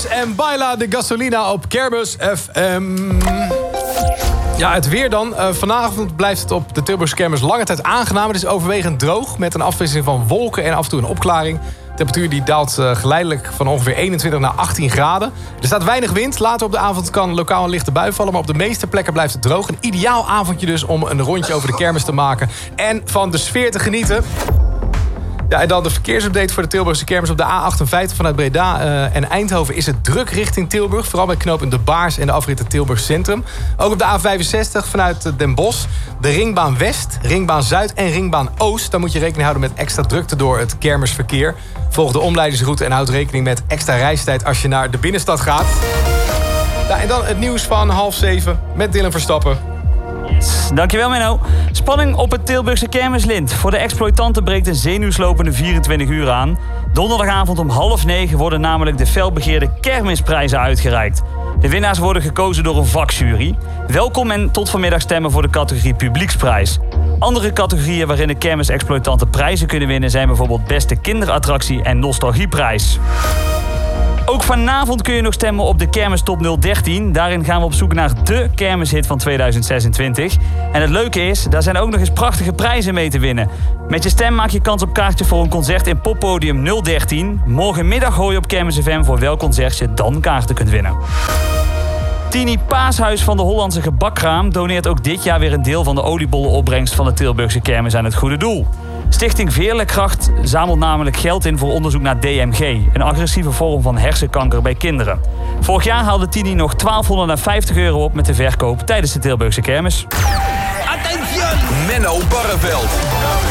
Lewis en Baila de Gasolina op Kermis FM. Ja, het weer dan. Vanavond blijft het op de Tilburgse Kermis lange tijd aangenaam. Het is overwegend droog met een afwisseling van wolken en af en toe een opklaring. De temperatuur die daalt geleidelijk van ongeveer 21 naar 18 graden. Er staat weinig wind. Later op de avond kan lokaal een lichte bui vallen. Maar op de meeste plekken blijft het droog. Een ideaal avondje dus om een rondje over de kermis te maken. En van de sfeer te genieten. Ja, en dan de verkeersupdate voor de Tilburgse kermis op de A58 vanuit Breda en Eindhoven is het druk richting Tilburg. Vooral bij knooppunt De Baars en de afritten Tilburg Centrum. Ook op de A65 vanuit Den Bosch. De Ringbaan West, Ringbaan Zuid en Ringbaan Oost. Daar moet je rekening houden met extra drukte door het kermisverkeer. Volg de omleidingsroute en houd rekening met extra reistijd als je naar de binnenstad gaat. Ja, en dan het nieuws van 6:30 met Dylan Verstappen. Dankjewel Menno. Spanning op het Tilburgse kermislint. Voor de exploitanten breekt een zenuwslopende 24 uur aan. Donderdagavond om 8:30 worden namelijk de felbegeerde kermisprijzen uitgereikt. De winnaars worden gekozen door een vakjury. Welkom en tot vanmiddag stemmen voor de categorie publieksprijs. Andere categorieën waarin de kermisexploitanten prijzen kunnen winnen zijn bijvoorbeeld beste kinderattractie en nostalgieprijs. Ook vanavond kun je nog stemmen op de Kermis Top 013. Daarin gaan we op zoek naar dé kermishit van 2026. En het leuke is, daar zijn ook nog eens prachtige prijzen mee te winnen. Met je stem maak je kans op kaartje voor een concert in Poppodium 013. Morgenmiddag hoor je op Kermis FM voor welk concert je dan kaarten kunt winnen. Tini Paashuis van de Hollandse Gebakkraam doneert ook dit jaar weer een deel van de oliebollenopbrengst van de Tilburgse kermis aan het goede doel. Stichting Veerlekracht zamelt namelijk geld in voor onderzoek naar DMG, een agressieve vorm van hersenkanker bij kinderen. Vorig jaar haalde Tini nog €1250 op met de verkoop tijdens de Tilburgse kermis. Attention! Menno Barreveld.